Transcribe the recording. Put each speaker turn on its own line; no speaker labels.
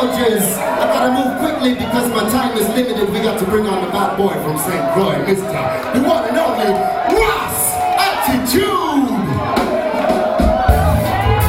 soldiers. I gotta move quickly because my time is limited. We got to bring on the bad boy from St. Croix, Mr. The one and only